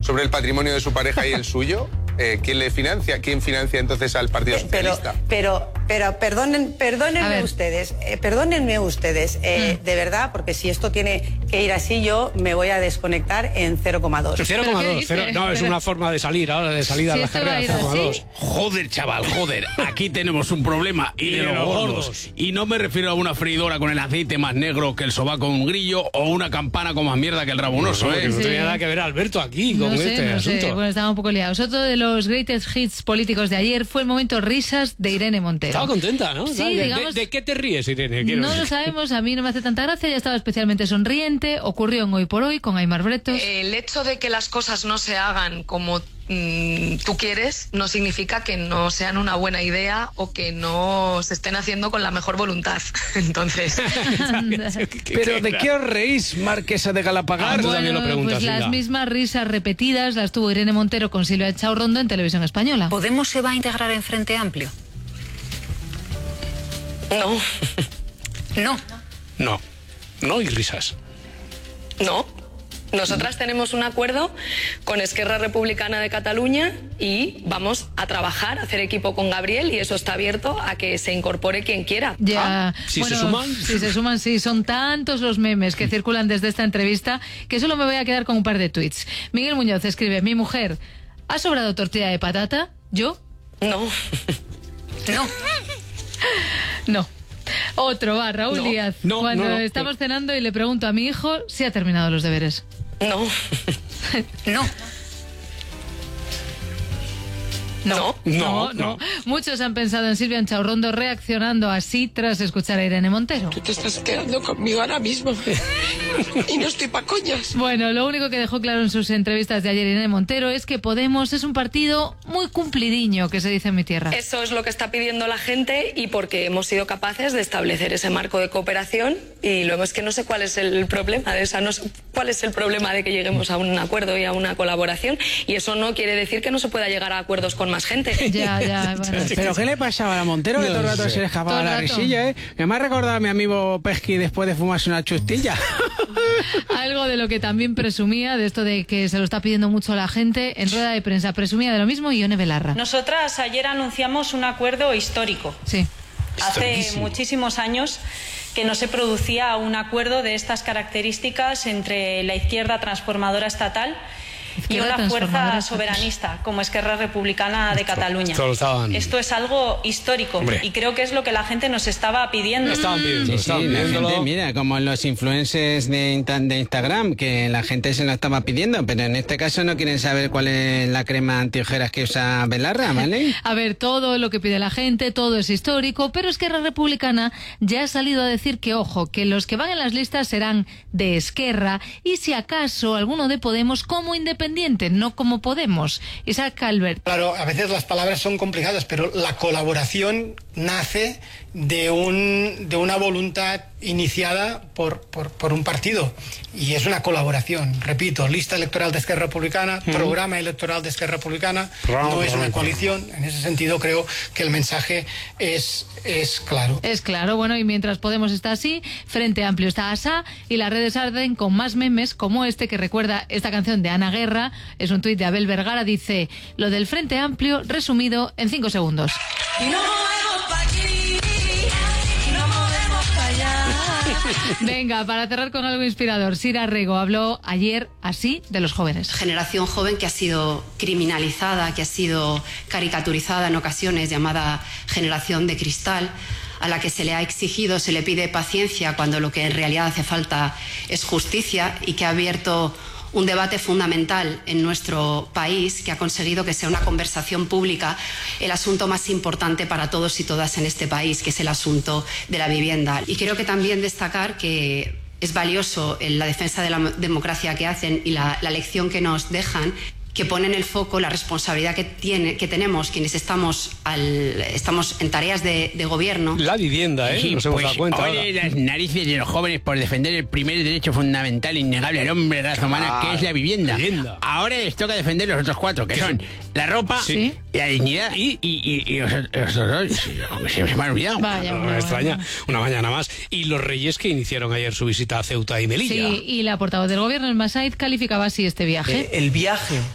sobre el patrimonio de su pareja y el suyo, ¿quién le financia? ¿Quién financia entonces al Partido Socialista? Pero perdónenme ustedes, de verdad, porque si esto tiene que ir así, yo me voy a desconectar en 0,2. 0,2, no, es una forma de salir ahora, de salida a la carrera, 0,2. Joder, chaval, aquí tenemos un problema y de los gordos. Y no me refiero a una freidora con el aceite más negro que el sobaco de un grillo o una campana con más mierda que el rabo un oso, Que no tenía nada que ver Alberto aquí con este asunto. Bueno, estaba un poco liados. Otro de los greatest hits políticos de ayer fue el momento risas de Irene Montero. Estaba contenta, ¿no? Sí, digamos, ¿De qué te ríes, Irene? No lo sabemos, a mí no me hace tanta gracia, ella estaba especialmente sonriente, ocurrió en Hoy por Hoy con Aimar Bretos. El hecho de que las cosas no se hagan como tú quieres no significa que no sean una buena idea o que no se estén haciendo con la mejor voluntad. Entonces... ¿Pero de qué os reís, marquesa de Galapagar? También lo preguntas, pues las mismas risas repetidas las tuvo Irene Montero con Silvia Echaurrondo en Televisión Española. ¿Podemos se va a integrar en Frente Amplio? No. No y risas. No. Nosotras tenemos un acuerdo con Esquerra Republicana de Cataluña y vamos a trabajar, a hacer equipo con Gabriel, y eso está abierto a que se incorpore quien quiera. Ya. ¿Si se suman? Si se suman, sí. Son tantos los memes que circulan desde esta entrevista que solo me voy a quedar con un par de tuits. Miguel Muñoz escribe: mi mujer, ¿ha sobrado tortilla de patata? ¿Yo? No. No. Otro va, Raúl Díaz. Cuando estamos cenando y le pregunto a mi hijo si ha terminado los deberes. No. Muchos han pensado en Silvia Echaurrondo reaccionando así tras escuchar a Irene Montero. Tú te estás quedando conmigo ahora mismo y no estoy pa' coñas. Bueno, lo único que dejó claro en sus entrevistas de ayer Irene Montero es que Podemos es un partido muy cumplidiño, que se dice en mi tierra. Eso es lo que está pidiendo la gente y porque hemos sido capaces de establecer ese marco de cooperación, y luego es que no sé cuál es el problema de esa, no sé cuál es el problema de que lleguemos a un acuerdo y a una colaboración, y eso no quiere decir que no se pueda llegar a acuerdos con más gente. Ya, bueno. ¿Pero qué le pasaba a la Montero? Que todo el rato se le escapaba la risilla, Que me ha recordado a mi amigo Pesqui después de fumarse una chustilla. Algo de lo que también presumía, de esto de que se lo está pidiendo mucho la gente, en rueda de prensa presumía de lo mismo Ione Belarra. Nosotras ayer anunciamos un acuerdo histórico. Sí. Hace muchísimos años que no se producía un acuerdo de estas características entre la izquierda transformadora estatal y una fuerza soberanista como Esquerra Republicana de Cataluña. Esto es algo histórico. Y creo que es lo que la gente nos estaba pidiendo. La gente, mira, como los influencers de Instagram, que la gente se lo estaba pidiendo, pero en este caso no quieren saber cuál es la crema antiojeras que usa Belarra, ¿vale? A ver, todo lo que pide la gente, todo es histórico, pero Esquerra Republicana ya ha salido a decir que, ojo, que los que van en las listas serán de Esquerra y si acaso alguno de Podemos como independiente, no como Podemos. Isaac Calvert. Claro, a veces las palabras son complicadas, pero la colaboración nace de una voluntad iniciada por un partido, y es una colaboración, repito, lista electoral de Esquerra Republicana, programa electoral de Esquerra Republicana, no es una coalición. En ese sentido creo que el mensaje es claro. Es claro, bueno, y mientras Podemos está así, Frente Amplio está asá, y las redes arden con más memes como este que recuerda esta canción de Ana Guerra. Es un tuit de Abel Vergara, dice: lo del Frente Amplio resumido en 5 segundos. Y no movemos pa' aquí, y no movemos pa' allá. Venga, para cerrar con algo inspirador, Sira Rego habló ayer así de los jóvenes. Generación joven que ha sido criminalizada, que ha sido caricaturizada en ocasiones, llamada generación de cristal, a la que se le ha exigido, se le pide paciencia cuando lo que en realidad hace falta es justicia, y que ha abierto un debate fundamental en nuestro país, que ha conseguido que sea una conversación pública el asunto más importante para todos y todas en este país, que es el asunto de la vivienda. Y creo que también destacar que es valioso en la defensa de la democracia que hacen y la lección que nos dejan, que pone en el foco la responsabilidad que tenemos quienes estamos en tareas de gobierno. La vivienda, Sí, nos hemos dado cuenta. Ole las narices de los jóvenes por defender el primer derecho fundamental e innegable al hombre de raza humana, que es la vivienda. Ahora les toca defender los otros 4, que son la ropa, la dignidad y los otros dos. Se me han olvidado. No me extraña, una mañana más. Y los reyes que iniciaron ayer su visita a Ceuta y Melilla. Sí, y la portavoz del gobierno, el Massaid, calificaba así este viaje. El viaje